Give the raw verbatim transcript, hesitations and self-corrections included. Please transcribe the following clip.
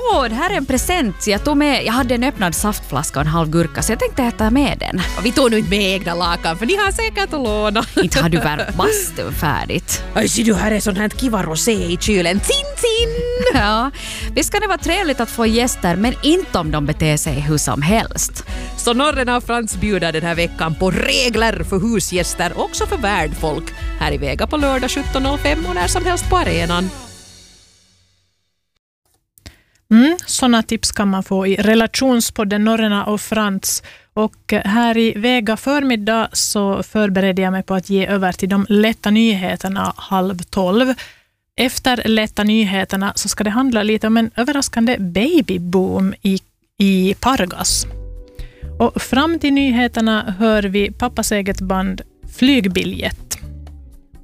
Åh, det här är en present. Jag tog med, jag hade en öppnad saftflaska och en halv gurka, så jag tänkte äta med den. Och vi tog nu inte med egna lakan, för ni har säkert att låna. Inte har du värmt bastun färdigt. Aj, ser du, här är sån här kiva rosé i kylen. Zin, zin! Ja, visst ska det vara trevligt att få gäster, men inte om de beter sig hur som helst. Så Norren och Frans bjuder den här veckan på regler för husgäster, också för värdfolk. Här i Vega på lördag sjutton noll fem och när som helst på arenan. Mm, sådana tips kan man få i relationspodden Norrena och Frans. Och här i Vega förmiddag så förbereder jag mig på att ge över till de lätta nyheterna halv tolv. Efter lätta nyheterna så ska det handla lite om en överraskande babyboom i, i Pargas. Och fram till nyheterna hör vi pappas eget band Flygbiljett.